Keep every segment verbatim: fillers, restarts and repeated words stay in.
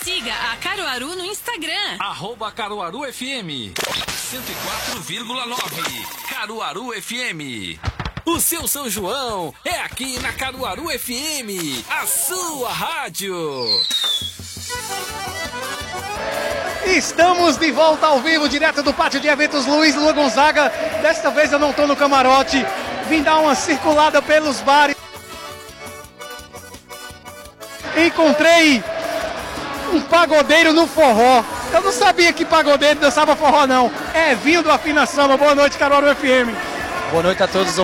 Siga a Caruaru no Instagram. Arroba Caruaru F M. cento e quatro vírgula nove. Caruaru F M. O seu São João é aqui na Caruaru F M. A sua rádio. Estamos de volta ao vivo, direto do pátio de eventos Luiz Lula Gonzaga. Desta vez eu não estou no camarote. Vim dar uma circulada pelos bares. Encontrei um pagodeiro no forró. Eu não sabia que pagodeiro dançava forró, não. É Vinho do Afina Samba. Boa noite, Caruaru F M. Boa noite a todos.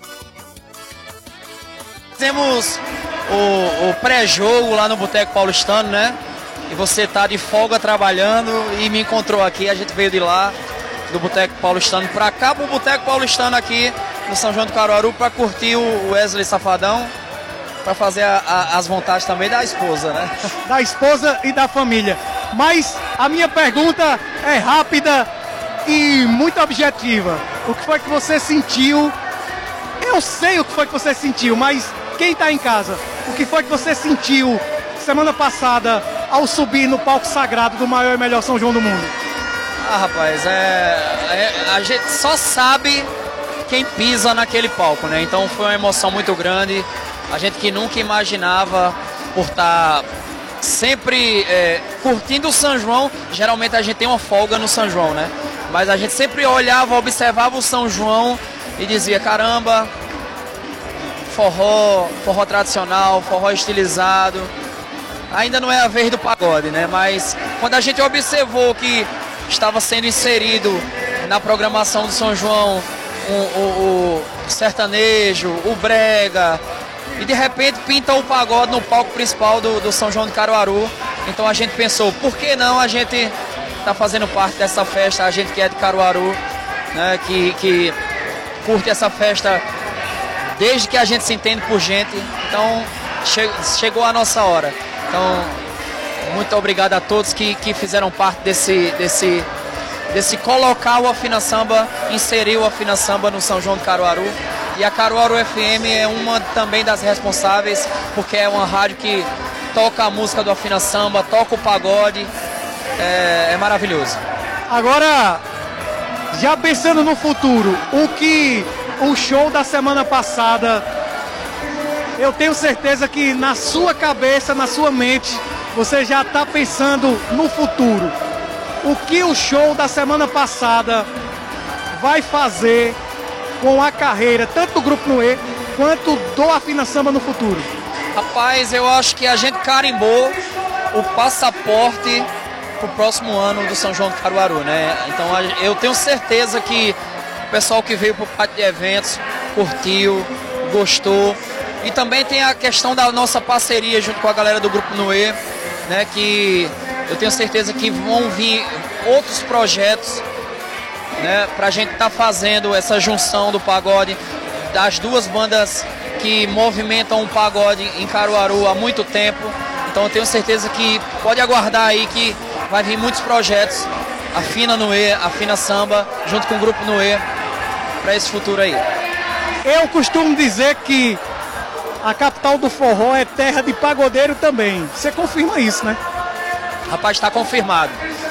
Temos o, o pré-jogo lá no Boteco Paulistano, né? E você tá de folga trabalhando e me encontrou aqui. A gente veio de lá, do Boteco Paulistano, pra cá, pro Boteco Paulistano aqui no São João do Caruaru, pra curtir o Wesley Safadão, pra fazer a, a, as vontades também da esposa, né? Da esposa e da família. Mas a minha pergunta é rápida e muito objetiva. O que foi que você sentiu? Eu sei o que foi que você sentiu, mas quem está em casa, o que foi que você sentiu semana passada ao subir no palco sagrado do maior e melhor São João do mundo? Ah, rapaz, é, é, a gente só sabe quem pisa naquele palco, né? Então foi uma emoção muito grande. A gente que nunca imaginava por estar sempre é, curtindo o São João. Geralmente a gente tem uma folga no São João, né? Mas a gente sempre olhava, observava o São João e dizia, caramba, forró, forró tradicional, forró estilizado. Ainda não é a vez do pagode, né? Mas quando a gente observou que estava sendo inserido na programação do São João o, o, o sertanejo, o brega, e de repente pinta o pagode no palco principal do, do São João de Caruaru. Então a gente pensou, por que não a gente tá fazendo parte dessa festa, a gente que é de Caruaru, né, que, que curte essa festa desde que a gente se entende por gente. Então che chegou a nossa hora. Então, muito obrigado a todos que, que fizeram parte desse, desse, desse colocar o Afina Samba, inserir o Afina Samba no São João de Caruaru. E a Caruaru F M é uma também das responsáveis, porque é uma rádio que toca a música do Afina Samba, toca o pagode, é, é maravilhoso. Agora, já pensando no futuro, o que o show da semana passada, eu tenho certeza que na sua cabeça, na sua mente, você já está pensando no futuro. O que o show da semana passada vai fazer com a carreira, tanto do Grupo Noé, quanto do Afina Samba no futuro? Rapaz, eu acho que a gente carimbou o passaporte pro próximo ano do São João de Caruaru, né? Então eu tenho certeza que o pessoal que veio pro pátio de eventos curtiu, gostou. E também tem a questão da nossa parceria junto com a galera do Grupo Noé, né? Que eu tenho certeza que vão vir outros projetos, né, pra gente estar tá fazendo essa junção do pagode, das duas bandas que movimentam o pagode em Caruaru há muito tempo. Então eu tenho certeza que pode aguardar aí que vai vir muitos projetos, Afina Noé, Afina Samba, junto com o Grupo Noé, para esse futuro aí. Eu costumo dizer que a capital do forró é terra de pagodeiro também. Você confirma isso, né? Rapaz, está confirmado.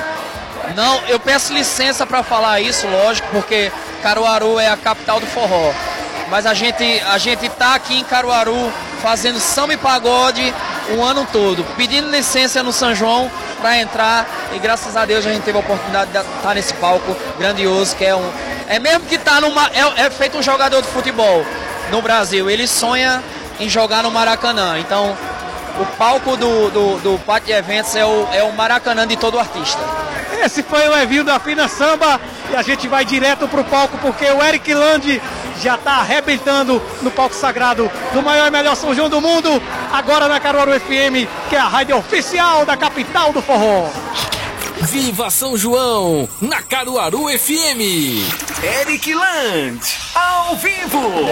Não, eu peço licença para falar isso, lógico, porque Caruaru é a capital do forró. Mas a gente a gente tá aqui em Caruaru fazendo samba e pagode o ano todo, pedindo licença no São João para entrar, e graças a Deus a gente teve a oportunidade de estar nesse palco grandioso, que é um é mesmo que tá numa é, é feito um jogador de futebol no Brasil, ele sonha em jogar no Maracanã. Então o palco do, do, do pátio de eventos é o, é o Maracanã de todo artista. Esse foi o Evinho do Afina Samba e a gente vai direto pro palco porque o Eric Land já tá arrebentando no palco sagrado do maior e melhor São João do mundo, agora na Caruaru F M, que é a rádio oficial da capital do forró. Viva São João na Caruaru F M. Eric Land, ao vivo.